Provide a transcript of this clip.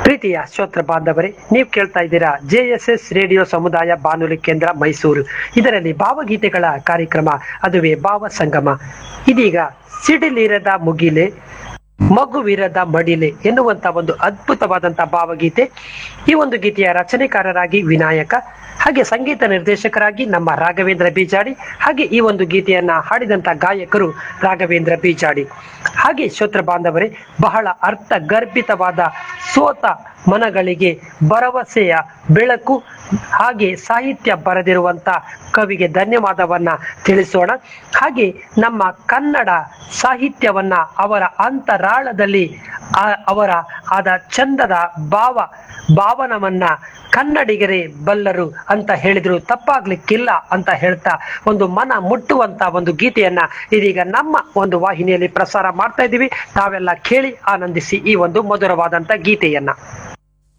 ಪ್ರೀತಿಯ ಶ್ರೋತೃ ಬಾಂಧವರೇ, ನೀವು ಕೇಳ್ತಾ ಇದ್ದೀರಾ JSS ರೇಡಿಯೋ ಸಮುದಾಯ ಬಾನುಲಿ ಕೇಂದ್ರ ಮೈಸೂರು. ಇದರಲ್ಲಿ ಭಾವಗೀತೆಗಳ ಕಾರ್ಯಕ್ರಮ, ಅದುವೇ ಭಾವ ಸಂಗಮ. ಇದೀಗ ಸಿಡಿಲಿರದ ಮುಗಿಲೆ ಮಗುವಿರದ ಮಡಿಲೆ ಎನ್ನುವಂತ ಒಂದು ಅದ್ಭುತವಾದಂತಹ ಭಾವಗೀತೆ. ಈ ಒಂದು ಗೀತೆಯ ರಚನೆಕಾರರಾಗಿ ವಿನಾಯಕ, ಹಾಗೆ ಸಂಗೀತ ನಿರ್ದೇಶಕರಾಗಿ ನಮ್ಮ ರಾಘವೇಂದ್ರ ಬೀಜಾಡಿ, ಹಾಗೆ ಈ ಒಂದು ಗೀತೆಯನ್ನ ಹಾಡಿದಂತ ಗಾಯಕರು ರಾಘವೇಂದ್ರ ಬೀಜಾಡಿ. ಹಾಗೆ ಶ್ರೋತೃ ಬಾಂಧವರೇ, ಬಹಳ ಅರ್ಥ ಗರ್ಭಿತವಾದ ಸೋತ ಮನಗಳಿಗೆ ಭರವಸೆಯ ಬೆಳಕು, ಹಾಗೆ ಸಾಹಿತ್ಯ ಬರೆದಿರುವಂತ ಕವಿಗೆ ಧನ್ಯವಾದವನ್ನ ತಿಳಿಸೋಣ. ಹಾಗೆ ನಮ್ಮ ಕನ್ನಡ ಸಾಹಿತ್ಯವನ್ನ ಅವರ ಅಂತರಾಳದಲ್ಲಿ ಅವರ ಆದ ಚಂದದ ಭಾವನವನ್ನ ಕನ್ನಡಿಗರೇ ಬಲ್ಲರು ಅಂತ ಹೇಳಿದ್ರು ತಪ್ಪಾಗ್ಲಿಕ್ಕಿಲ್ಲ ಅಂತ ಹೇಳ್ತಾ, ಒಂದು ಮನ ಮುಟ್ಟುವಂತ ಒಂದು ಗೀತೆಯನ್ನ ಇದೀಗ ನಮ್ಮ ಒಂದು ವಾಹಿನಿಯಲ್ಲಿ ಪ್ರಸಾರ ಮಾಡ್ತಾ ಇದ್ದೀವಿ. ತಾವೆಲ್ಲ ಕೇಳಿ ಆನಂದಿಸಿ ಈ ಒಂದು ಮಧುರವಾದಂತ ಗೀತೆಯನ್ನ.